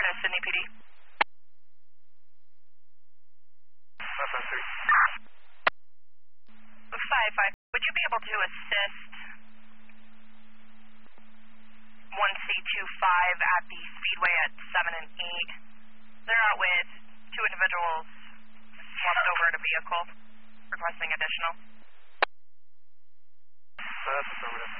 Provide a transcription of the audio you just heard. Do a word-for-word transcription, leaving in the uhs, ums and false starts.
Sydney P D. five five three. five five, would you be able to assist one C two five at the Speedway at seven and eight? They're out with two individuals swapped over at a vehicle, requesting additional. Uh, that's affirmative.